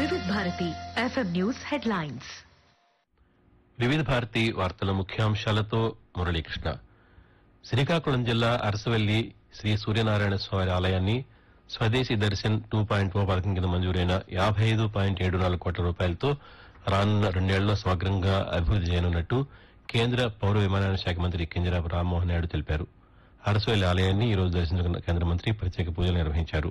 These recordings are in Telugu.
వివిధ భారతి ఎఫ్ఎం న్యూస్ హెడ్లైన్స్. వివిధ భారతి వార్తల ముఖ్యాంశాలతో మురళీకృష్ణ. శ్రీకాకుళం జిల్లా అరసవల్లి శ్రీ సూర్యనారాయణ స్వామి ఆలయాన్ని స్వదేశీ దర్శన్ 2.0 పథకం కింద మంజూరైన 55.74 కోట్ల రూపాయలతో రానున్న 2 ఏళ్లలో సమగ్రంగా అభివృద్ది చేయనున్నట్టు కేంద్ర పౌర విమానయాన శాఖ మంత్రి కింజరాపు రామ్మోహన్ నాయుడు తెలిపారు. అరసవల్లి ఆలయాన్ని ఈ రోజు దర్శించుకున్న కేంద్ర మంత్రి ప్రత్యేక పూజలు నిర్వహించారు.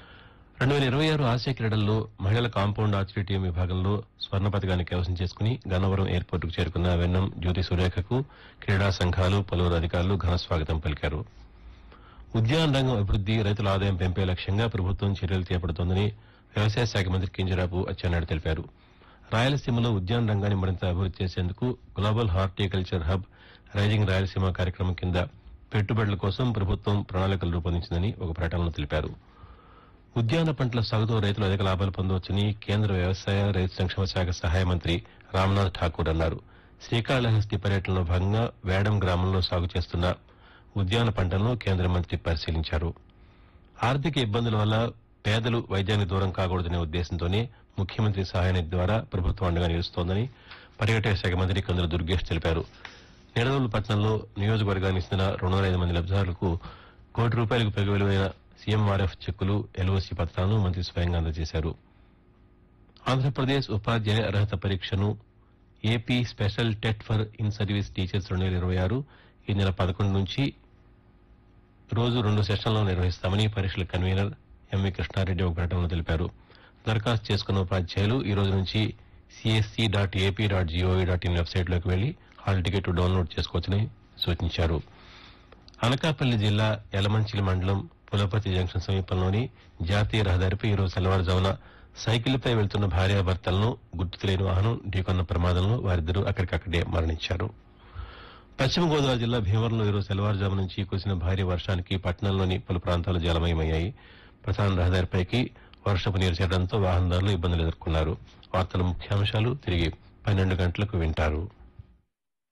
2026 ఆసియా క్రీడల్లో మహిళల కాంపౌండ్ ఆర్చరీ టీం విభాగంలో స్వర్ణ పతకాన్ని కైవసం చేసుకుని గన్నవరం ఎయిర్పోర్టుకు చేరుకున్న వెన్నం జ్యోతి సురేఖకు క్రీడా సంఘాలు పలువురు అధికారులు ఘన స్వాగతం పలికారు. ఉద్యాన రంగం అభివృద్ది, రైతుల ఆదాయం పెంపే లక్ష్యంగా ప్రభుత్వం చర్యలు చేపడుతోందని వ్యవసాయ శాఖ మంత్రి కింజరాపు అచ్చెన్నాయుడు తెలిపారు. రాయలసీమలో ఉద్యాన రంగాన్ని మరింత అభివృద్ది చేసేందుకు global horticulture hub rising Rayalaseema కార్యక్రమం కింద పెట్టుబడుల కోసం ప్రభుత్వం ప్రణాళికలు రూపొందించిందని ఒక ప్రకటనలో తెలిపారు. ఉద్యాన పంటల సాగుతో రైతులు అధిక లాభాలు పొందవచ్చని కేంద్ర వ్యవసాయ రైతు సంక్షేమ శాఖ సహాయ మంత్రి రామ్నాథ్ ఠాకూర్ అన్నారు. శ్రీకాళహస్తి పర్యటనలో భాగంగా వేడం గ్రామంలో సాగు చేస్తున్న ఉద్యాన పంటలను కేంద్ర మంత్రి పరిశీలించారు. ఆర్థిక ఇబ్బందుల వల్ల పేదలు వైద్యానికి దూరం కాకూడదనే ఉద్దేశంతోనే ముఖ్యమంత్రి సహాయ నిధి ద్వారా ప్రభుత్వం అండగా నిలుస్తోందని పర్యాటక శాఖ మంత్రి కందుల దుర్గేష్ తెలిపారు. నిడదవోలు పట్టణంలో నియోజకవర్గానికి చెందిన 205 మంది లబ్దిదారులకు ₹1 కోటి పైగా విలువైన సీఎంఆర్ఎఫ్ చెక్కులు, ఎల్ఓసీ పత్రాలను మంత్రి స్వయంగా అందజేశారు. ఆంధ్రప్రదేశ్ ఉపాధ్యాయ అర్హత పరీక్షను AP special TET for in service teachers 2026 ఈ నెల 11 నుంచి రోజు 2 సెషన్లలో నిర్వహిస్తామని పరీక్షల కన్వీనర్ ఎంవి కృష్ణారెడ్డి ఒక ప్రకటనలో తెలిపారు. దరఖాస్తు చేసుకున్న ఉపాధ్యాయులు ఈ రోజు నుంచి csc.ap.gov.in వెబ్సైట్లోకి వెళ్లి హాల్ టికెట్ డౌన్లోడ్ చేసుకోవచ్చని సూచించారు. అనకాపల్లి జిల్లా యలమంచిలి మండలం పులపతి జంక్షన్ సమీపంలోని జాతీయ రహదారిపై ఈరోజు తెల్లవారుజామున సైకిల్పై వెళ్తున్న భార్యాభర్తలను గుర్తు తెలియని వాహనం ఢీకొన్న ప్రమాదంలో వారిద్దరూ అక్కడికక్కడే మరణించారు. పశ్చిమ గోదావరి జిల్లా భీమవరంలో ఈరోజు తెల్లవారుజాము నుంచి కురిసిన భారీ వర్షానికి పట్టణంలోని పలు ప్రాంతాలు జలమయమయ్యాయి. ప్రధాన రహదారిపైకి వర్షపు నీరు చేరడంతో వాహనదారులు ఇబ్బందులు ఎదుర్కొన్నారు. వార్తల ముఖ్యాంశాలు తిరిగి 12 గంటలకు వింటారు.